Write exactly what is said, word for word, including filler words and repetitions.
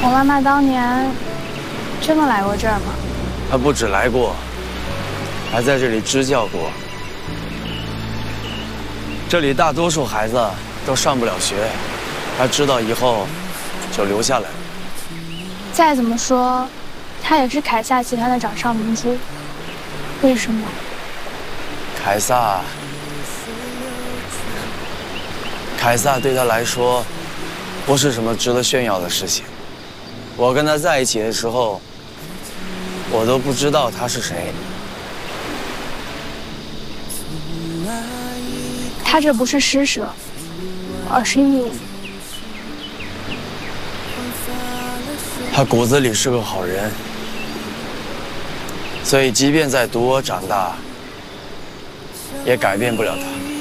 我妈妈当年真的来过这儿吗？ 她不止来过，还在这里支教过。这里大多数孩子都上不了学，她知道以后就留下来了。 再怎么说，她也是凯撒集团的掌上明珠。为什么？ 凯撒，凯撒对他来说，不是什么值得炫耀的事情。我跟他在一起的时候，我都不知道他是谁。 他这不是施舍，而是义务。 他骨子里是个好人，所以即便在毒窝长大，也改变不了他。